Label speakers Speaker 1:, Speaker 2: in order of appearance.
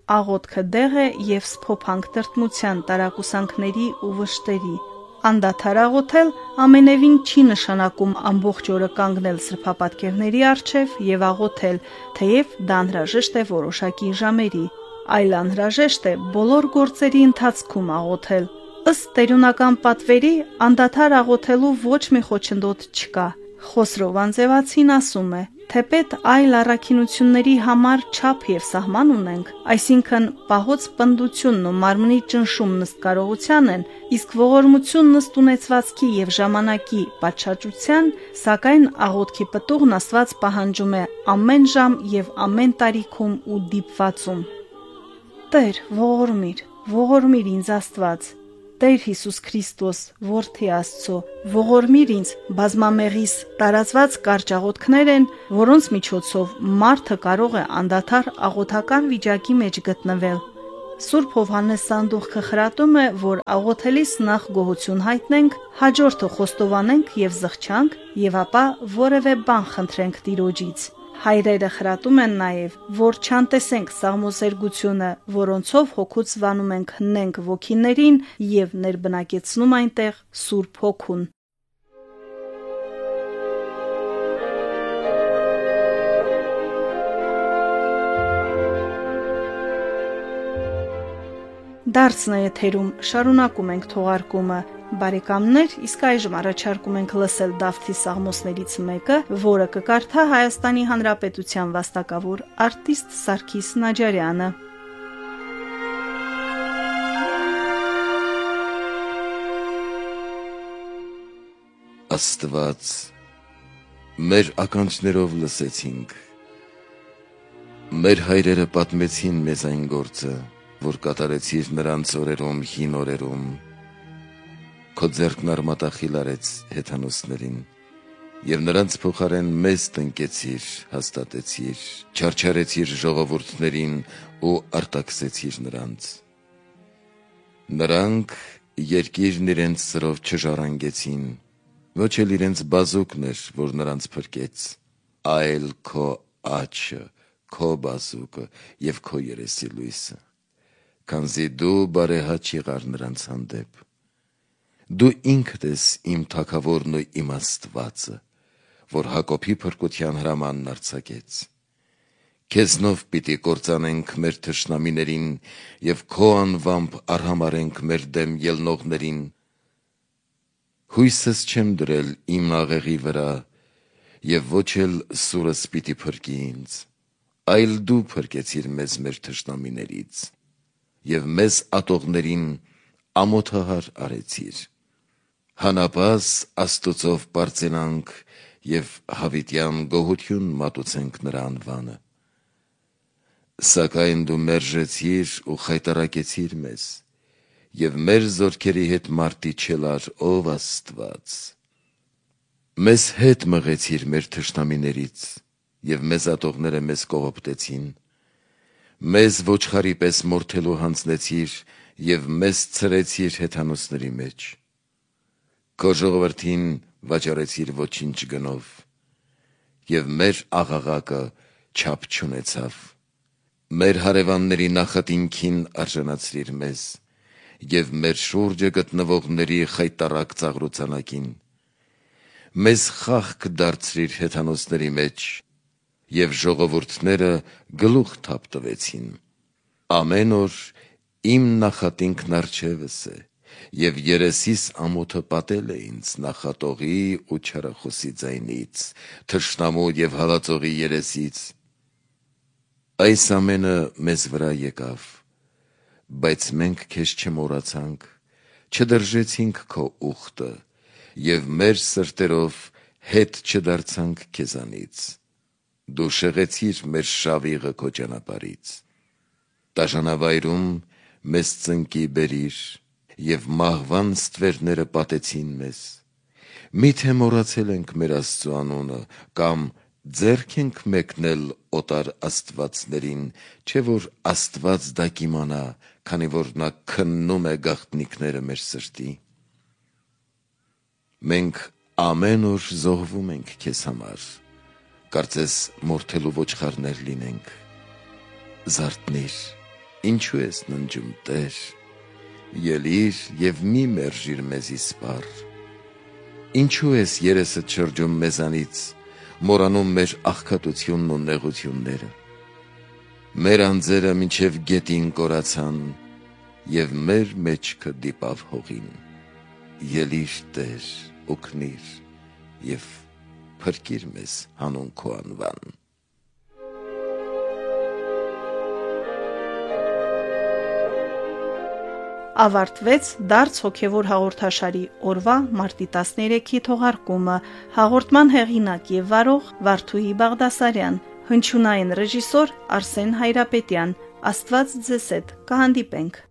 Speaker 1: աղոթքը դեղ է և սփոփանք տրտմության, տարակուսանքների ու վշտերի։ Անդադար աղոթել ամենևին չի նշանակում ամբողջ օրը կանգնել սրբապատկերների առջև և աղոթել, թեև դա անհրաժեշտ է որոշակի ժամերի, այլ անհրաժեշտ է բոլոր գործերի ընթացքում աղոթել։ Ըստ տերյունական պատվերի, անդադար աղոթելու ոչ մի խոչընդոտ չկա։ Խոսրով Անձևացին ասում է. «Թեպետ այլ առաքինությունների համար չափ և սահման ունենք, այսինքն պահոց պնդությունն ու մարմնի ճնշումն ըստ կարողության են, իսկ ողորմությունն ըստ ունեցվածքի և ժամանակի պատշաճության, սակայն աղոթքի պտուղն Աստված պահանջում է ամեն ժամ և ամեն տարիքում ու դիպվածում»։ Տեր, ողորմիր ինձ Աստված, Տեր Հիսուս Քրիստոս, Որդի Աստծո, ողորմիր ինձ, բազմամեղիս տարածված կարճ աղոթքներ են, որոնց միջոցով մարդը կարող է անդադար աղոթական վիճակի մեջ գտնվել։ Սուրբ Հովհաննես Սանդուղքը խրատում է, որ աղոթելիս նախ գոհություն հայտնենք, հաջորդը խոստովանենք և զղջանք, և ապա որևէ բան խնդրենք Տիրոջից։ Հայրերը խրատում են նաև, որ չանտեսենք սաղմոսերգությունը, որոնցով հոգուց վանում ենք հնենք ոգիներին և ներբնակեցնում այնտեղ Սուրբ Հոգուն։ Դարձն է եթերում, շարունակում ենք թողարկումը։ Բարեկամներ, իսկ այժմ առաջարկում ենք լսել Դավթի սաղմոսներից մեկը, որը կկարդա Հայաստանի Հանրապետության վաստակավոր արտիստ Սարգիս Նաջարյանը։
Speaker 2: Աստված, մեր ականջներով լսեցինք, մեր հայրերը պատմեցին մեզ այն գործը, որ կատարեցիր նրանց օրերում, հին օրերում, քո ձեռքն արմատախիլ արեց հեթանոսներին, և նրանց փոխարեն մեզ տնկեցիր, հաստատեցիր, չարչարեցիր ժողովուրդներին ու արտաքսեցիր նրանց։ Նրանք երկիրն իրենց սրով չժառանգեցին, ոչ էլ իրենց բազուկն էր, որ նրանց փրկեց, այլ քո աջը, քո բազուկը և քո երեսի լույսը, քանզի դու բարեհաճ եղար նրանց հանդեպ։ Դու ինքդ ես իմ թագավորն ու իմ Աստվածը, որ Հակոբի փրկության հրամանն արձակեց։ Քեզնով պիտի կործանենք մեր թշնամիներին և քո անվամբ արհամարհենք մեր դեմ ելնողներին։ Հույսս չեմ դրել իմ աղեղի վրա, և ոչ էլ սուրս պիտի փրկի ինձ, այլ դու փրկեցիր մեզ մեր թշնամիներից, և մեզ ատողներին ամոթահար արեցիր։ Հանապազ Աստուծով պարծենանք և հավիտյան գոհություն մատուցենք նրա անվանը։ Սակայն դու մերժեցիր ու խայտառակեցիր մեզ, և մեր զորքերի հետ մարտի չելար, ով Աստված։ Մեզ հետ մղեցիր մեր թշնամիներից, և մեզ ատողները մեզ կողոպտեցին, մեզ ոչխարի պես մորթելու հանձնեցիր և մեզ ցրեցիր հեթանոսների մեջ։ Քո ժողովրդին վաճառեցիր ոչինչ գնով, և մեր աղաղակը չափ չունեցավ։ Մեր հարևանների նախատինքին արժանացրիր մեզ, և մեր շուրջը գտնվողների խայտառակ ծաղրոցանակին։ Մեզ խաղք դարձրիր հեթանոսների մեջ, և ժողովուրդները գլուխ թափ տվեցին։ Ամեն օր իմ նախատինքն առջևս է, և երեսիս ամոթը պատել է ինձ նախատողի ու չարախոսի ձայնից, թշնամու և հալածողի երեսից։ Այս ամենը մեզ վրա եկավ, բայց մենք քեզ չմոռացանք, չդրժեցինք քո ուխտը, և մեր սրտերով հետ չդարձանք քեզանից։ Դու շեղեցիր մեր շավիղը քո ճանապարհից։ Դաժանավայրում մեզ ծնկի բերիր, և մահվան ստվերները պատեցին մեզ։ Մի՞թե մոռացել ենք մեր Աստծու անունը, կամ ձեռք ենք մեկնել օտար աստվածներին, չէ՞ որ Աստված դա կիմանա, քանի որ նա քննում է գաղտնիքները մեր սրտի։ Մենք ամեն օր զոհվում ենք քեզ համար, կարծես մորթելու ոչխարներ լինենք։ Զարթնի՛ր, Ինչու ես ննջում, Տեր, ելիր եւ մի մերժիր մեզի սպառ։ Ինչու ես երեսդ շրջում մեզանից, մորանում մեր աղքատությունն ու նեղությունները։ Մեր անձերը մինչև գետին կորացան, եւ մեր մեջքը դիպավ հողին։ Ելիր, Տեր, օգնիր եւ փրկիր մեզ հանուն քո անվան։
Speaker 1: Ավարտվեց Դարձ հոգևոր հաղորդաշարի օրվա մարտի 13-ի թողարկումը, հաղորդման հեղինակ եւ վարող Վարդուհի Բաղդասարյան, հնչյունային ռեժիսոր Արսեն Հայրապետյան։ Աստված ձեզ հետ, կհանդիպենք։